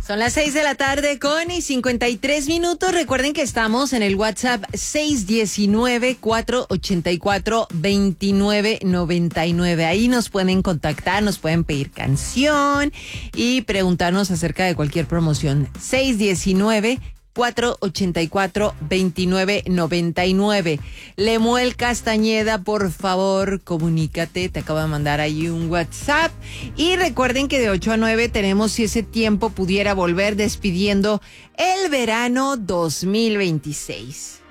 Son las 6 de la tarde con 53 minutos. Recuerden que estamos en el WhatsApp 619-484-2999. Ahí nos pueden contactar, nos pueden pedir canción y preguntarnos acerca de cualquier promoción. 619-484-2999. Lemuel Castañeda, por favor, comunícate. Te acabo de mandar ahí un WhatsApp. Y recuerden que de 8 a 9 tenemos Si ese tiempo pudiera volver, despidiendo el verano 2026.